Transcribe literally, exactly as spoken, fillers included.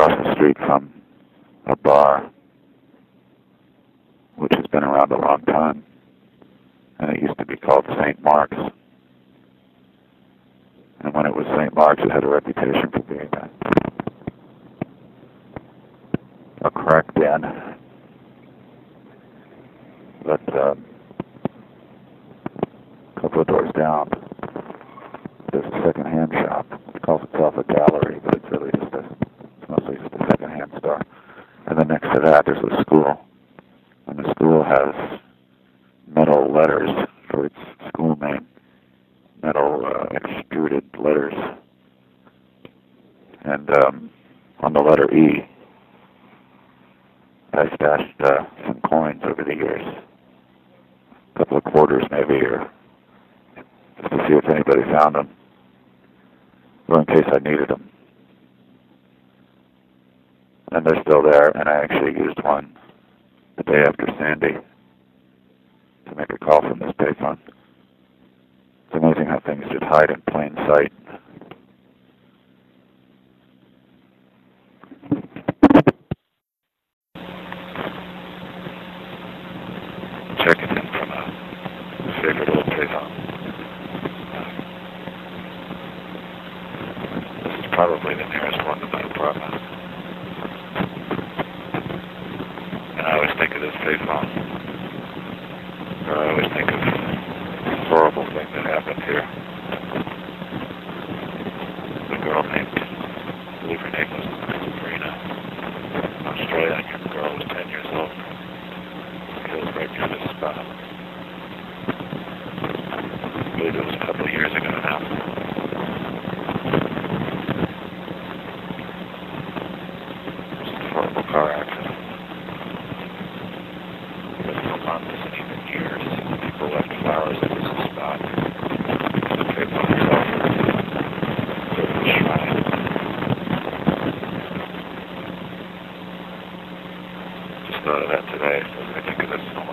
across the street from a bar which has been around a long time, and it used to be called Saint Mark's. And when it was Saint Mark's, it had a reputation for being a, a crack den. But uh, a couple of doors down, there's a second-hand shop. It calls itself a gallery, but it's really just a, it's mostly just a second-hand store. And then next to that, there's a school. And the school has metal letters for its school name. Metal uh, extruded letters. And um, on the letter E, I stashed uh, some coins over the years. A couple of quarters maybe, or just to see if anybody found them, or in case I needed them. And they're still there, and I actually used one the day after Sandy to make a call from this payphone. It's amazing how things just hide in plain sight. Checking in from a favorite old payphone. This is probably the nearest one to my apartment. And I always think of this payphone, or I always think of a horrible thing that happened here. The girl named, I believe her name was Sabrina, an Australian young girl who was ten years old, killed right near this spot. I believe it was a couple of years ago now. It was a horrible car accident. Months and even years. People left flowers at this spot. The payphone itself was sort of a shrine. Just thought of that today, so I think of this